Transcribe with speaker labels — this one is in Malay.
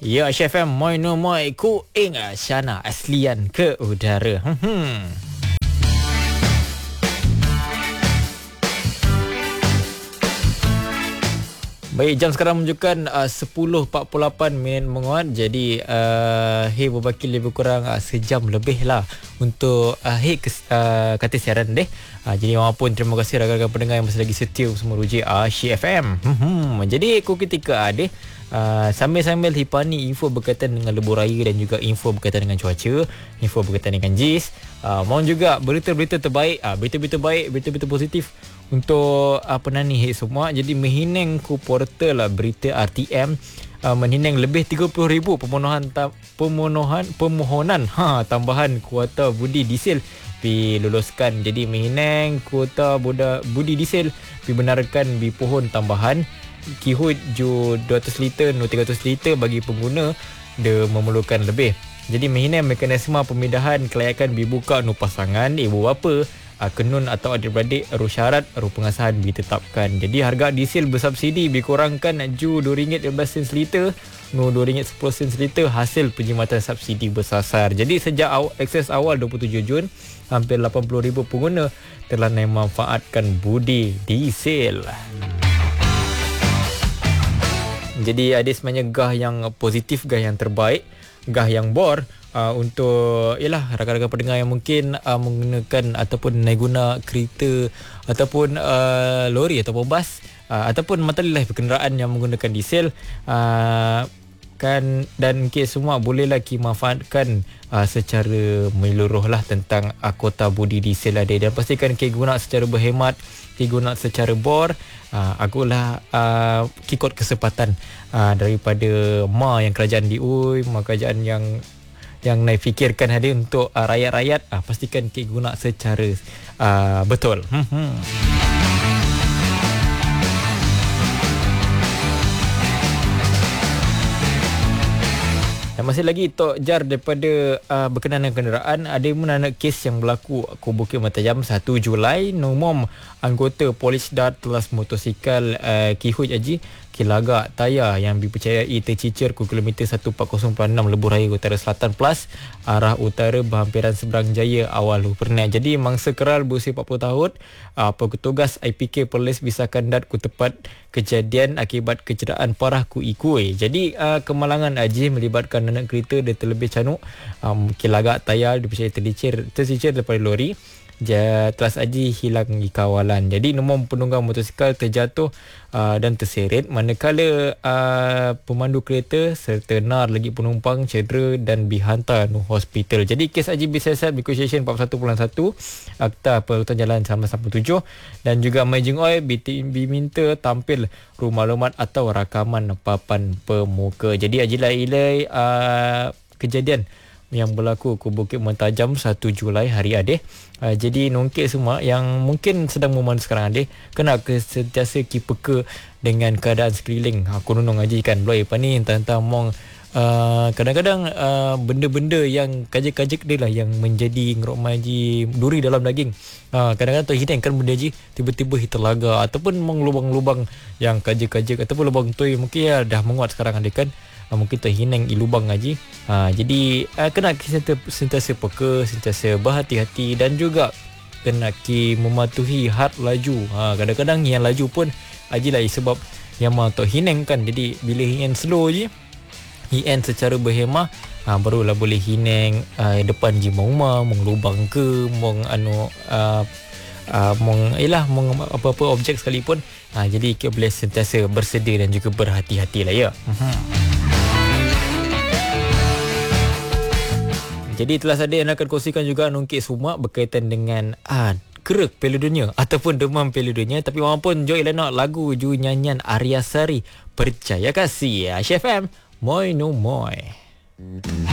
Speaker 1: Ya, Chef M, moi no moi ku ing Syana aslian ke udara. Baik, jam sekarang menunjukkan 10.48 minit menguat. Jadi berbaki lebih kurang sejam lebih lah untuk kata siaran deh. Jadi walaupun terima kasih rakan-rakan pendengar yang masih lagi setia semua ruji FM. Jadi aku ketika ada sambil-sambil hipani info berkaitan dengan lebuh raya dan juga info berkaitan dengan cuaca, info berkaitan dengan JIS. Mohon juga berita-berita terbaik, berita-berita baik, berita-berita positif untuk penani semua. Jadi menghinang ku portal berita RTM menghinang lebih 30,000 permohonan tambahan kuota budi diesel diluluskan. Jadi menghinang kuota budi diesel dibenarkan di pohon tambahan kihut ju 200 liter no 300 liter bagi pengguna dia memerlukan lebih. Jadi menghinang mekanisme pemindahan kelayakan dibuka no pasangan ibu bapa kenun atau adik-beradik syarat pengasahan ditetapkan. Jadi harga diesel bersubsidi dikurangkan ju RM2.15 liter no RM2.10 liter hasil penjimatan subsidi bersasar. Jadi sejak akses awal 27 Jun hampir 80,000 pengguna telah memanfaatkan budi diesel. Jadi ada sebenarnya gah yang positif, gah yang terbaik, gah yang bor untuk rakan-rakan pendengar yang mungkin menggunakan ataupun naik guna kereta ataupun lori ataupun bas ataupun matalilah kenderaan yang menggunakan diesel dan semua bolehlah manfaatkan secara menyeluruh lah tentang kuota budi diesel ada, dan pastikan guna secara berhemat, guna secara bor. Akulah kikot kesempatan daripada yang kerajaan diui, kerajaan yang naik fikirkan hadir untuk rakyat-rakyat, pastikan guna secara betul. Dan masih lagi Tok Jar daripada berkenaan dengan kenderaan, ada anak kes yang berlaku ke Bukit Mentajam 1 Julai. Nomor anggota Polis Darat Telas Motosikal Kihut Haji Kilagak Taya yang dipercayai tercicir ke kilometer 1406 Lebuh Raya Utara Selatan Plus arah utara berhampiran Seberang Jaya awal Pernah. Jadi mangsa keral berusia 40 tahun, petugas IPK Polis Bisakkan Dat ku tepat kejadian akibat kecederaan parah ku ikui. Jadi kemalangan Haji melibatkan anak kereta dia terlebih canuk. Kilagak Taya dipercayai tercicir daripada lori. Telas Haji hilang di kawalan. Jadi nombor penunggang motosikal terjatuh dan terseret, manakala pemandu kereta serta nar lagi penumpang cedera dan dihantar ke hospital. Jadi kes Haji bersiasat Negotiation 41.1 Akta Perhutang Jalan 1997 dan juga Majing Oil diminta tampil maklumat atau rakaman papan pemuka. Jadi Haji Lailai kejadian yang berlaku ke Bukit Mentajam 1 Julai hari adeh. Jadi nongkek semua yang mungkin sedang memandu sekarang adeh, kena sentiasa peka dengan keadaan sekeliling. Aku nunung Haji kan beloi apa ni tentang mong kadang-kadang benda-benda yang kajik-kajik dia lah yang menjadi ngerok maji duri dalam daging. Kadang-kadang terhidang kan benda Haji tiba-tiba terlaga ataupun mong lubang-lubang yang kajik-kajik ataupun lubang tu mungkin dah menguat sekarang adeh kan. Mungkin terhinang lubang Haji. Jadi kena sentiasa peka, sentiasa berhati-hati dan juga kena mematuhi had laju. Kadang-kadang yang laju pun Haji lah sebab yang mau hinang kan. Jadi bila hinang slow je, hinang secara berhemah, barulah boleh hinang depan je rumah, mong lubang ke, mong apa-apa objek sekalipun. Jadi kita boleh sentiasa bersedia dan juga berhati-hati lah ya. Jadi telah ada yang akan kongsikan juga nungkit semua berkaitan dengan kerek Piala Dunia ataupun demam Piala Dunia. Tapi walaupun Joy Lenok lagu ju nyanyian Arya Sari Percaya Kasih. Chef M, moi no moi.